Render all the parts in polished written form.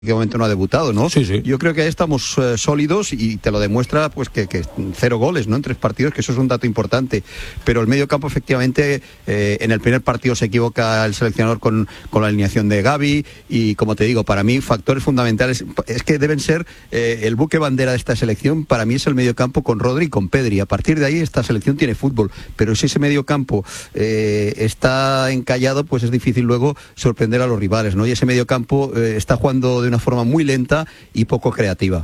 momento no ha debutado, ¿no? Sí, sí. Yo creo que ahí estamos sólidos y te lo demuestra pues que 0 goles, ¿no? En 3 partidos, que eso es un dato importante. Pero el medio campo, efectivamente, en el primer partido se equivoca el seleccionador con la alineación de Gavi y, como te digo, para mí factores fundamentales es que deben ser el buque bandera de esta selección. Para mí es el medio campo con Rodri y con Pedri. A partir de ahí esta selección tiene fútbol, pero si ese medio campo está encallado, pues es difícil luego sorprender a los rivales, ¿no? Y ese medio campo está jugando de una forma muy lenta y poco creativa.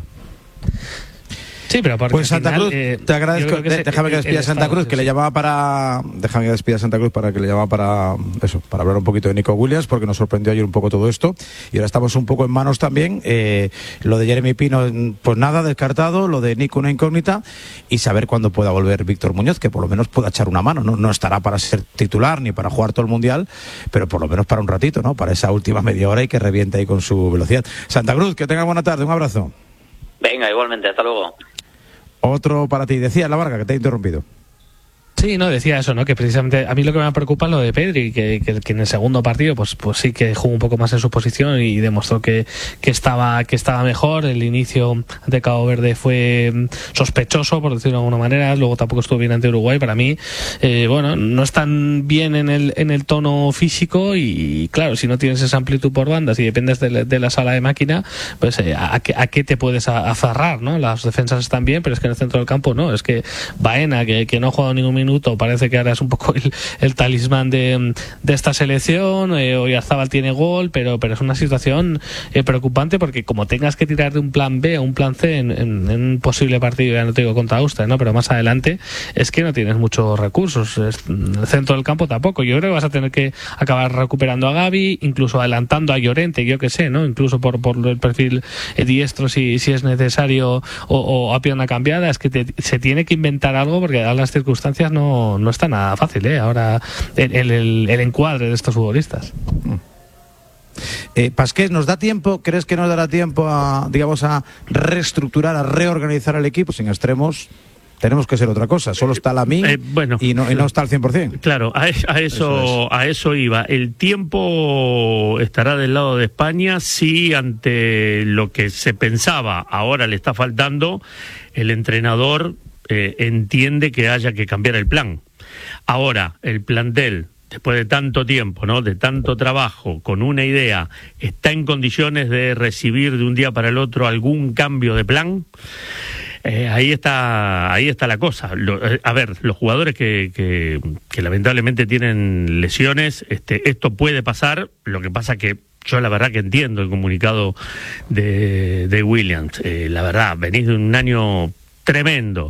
Sí, pero pues Santa Cruz, te agradezco. Déjame que despida Santa Cruz, que le llamaba para. Déjame que despida Santa Cruz para que le llamaba para eso, para hablar un poquito de Nico Williams, porque nos sorprendió ayer un poco todo esto. Y ahora estamos un poco en manos también. Lo de Jeremy Pino, pues nada, descartado. Lo de Nico, una incógnita. Y saber cuándo pueda volver Víctor Muñoz, que por lo menos pueda echar una mano. No estará para ser titular ni para jugar todo el mundial, pero por lo menos para un ratito, ¿no? Para esa última media hora y que reviente ahí con su velocidad. Santa Cruz, que tenga buena tarde. Un abrazo. Venga, igualmente, hasta luego. Otro para ti. Decía La Varga, que te he interrumpido. Sí, no, decía eso, ¿no? Que precisamente a mí lo que me preocupa es lo de Pedri, que en el segundo partido pues sí que jugó un poco más en su posición y demostró que estaba mejor. El inicio de Cabo Verde fue sospechoso, por decirlo de alguna manera. Luego tampoco estuvo bien ante Uruguay. Para mí, no están bien en el tono físico y claro, si no tienes esa amplitud por bandas y dependes de la sala de máquina, pues ¿a qué te puedes aferrar, ¿no? Las defensas están bien, pero es que en el centro del campo no. Es que Baena, que no ha jugado ningún minuto, parece que ahora es un poco el talismán de esta selección. Oyarzabal tiene gol, pero es una situación preocupante, porque como tengas que tirar de un plan B o un plan C en un posible partido, ya no te digo contra Austria, ¿no? Pero más adelante es que no tienes muchos recursos. En el centro del campo tampoco. Yo creo que vas a tener que acabar recuperando a Gavi, incluso adelantando a Llorente, yo que sé, ¿no? Incluso por el perfil diestro si es necesario, o a pierna cambiada. Es que se tiene que inventar algo, porque a las circunstancias no está nada fácil, ahora el encuadre de estos futbolistas. Pasqués, ¿nos da tiempo? ¿Crees que nos dará tiempo a reestructurar, a reorganizar el equipo? Sin extremos tenemos que ser otra cosa. Solo está Lamín y no está al 100%. Claro, a eso iba. El tiempo estará del lado de España si ante lo que se pensaba ahora le está faltando, el entrenador entiende que haya que cambiar el plan. Ahora, el plantel, después de tanto tiempo, ¿no?, de tanto trabajo, con una idea, ¿está en condiciones de recibir de un día para el otro algún cambio de plan? Ahí está la cosa. Los jugadores que lamentablemente tienen lesiones, esto puede pasar. Lo que pasa que yo la verdad que entiendo el comunicado de Williams. La verdad, venís de un año tremendo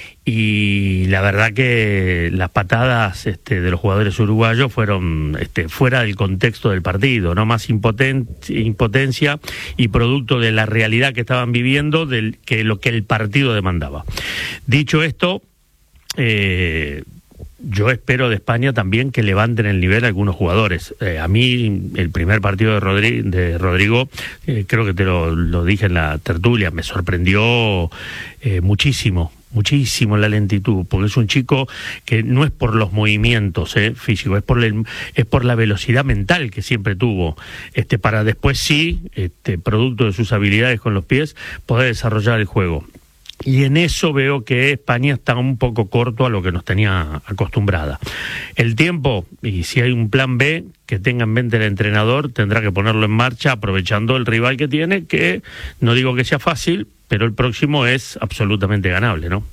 y la verdad que las patadas de los jugadores uruguayos fueron fuera del contexto del partido, no más impotencia y producto de la realidad que estaban viviendo, que lo que el partido demandaba. Dicho esto, yo espero de España también que levanten el nivel algunos jugadores. A mí el primer partido de Rodrigo, creo que te lo dije en la tertulia, me sorprendió muchísimo la lentitud, porque es un chico que no es por los movimientos físicos, es por la velocidad mental que siempre tuvo, para después producto de sus habilidades con los pies, poder desarrollar el juego. Y en eso veo que España está un poco corto a lo que nos tenía acostumbrada. El tiempo, y si hay un plan B que tenga en mente el entrenador, tendrá que ponerlo en marcha aprovechando el rival que tiene, que no digo que sea fácil, pero el próximo es absolutamente ganable, ¿no?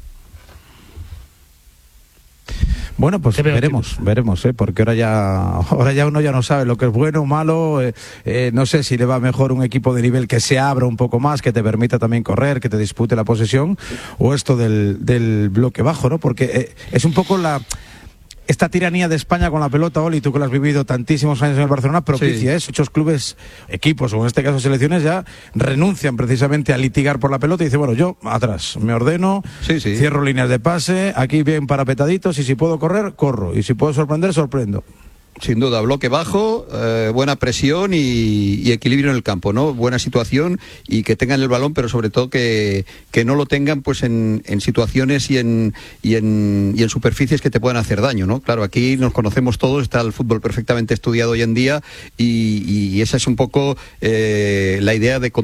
Bueno, pues veremos, porque ahora ya uno ya no sabe lo que es bueno o malo. No sé si le va mejor un equipo de nivel que se abra un poco más, que te permita también correr, que te dispute la posesión, o esto del bloque bajo, ¿no? Porque es un poco esta tiranía de España con la pelota, Oli, tú que lo has vivido tantísimos años en el Barcelona, propicia eso. Muchos clubes, equipos, o en este caso selecciones, ya renuncian precisamente a litigar por la pelota y dicen, bueno, yo atrás, me ordeno, cierro líneas de pase, aquí bien parapetaditos, y si puedo correr, corro, y si puedo sorprender, sorprendo. Sin duda, bloque bajo, buena presión y equilibrio en el campo, ¿no? Buena situación y que tengan el balón, pero sobre todo que no lo tengan pues en situaciones y en superficies que te puedan hacer daño, ¿no? Claro, aquí nos conocemos todos, está el fútbol perfectamente estudiado hoy en día y esa es un poco la idea de